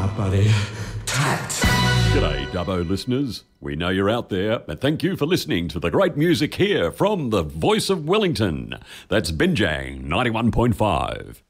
out, buddy. Tat. G'day, Dubbo listeners. We know you're out there, and thank you for listening to the great music here from the voice of Wellington. That's Binjang 91.5.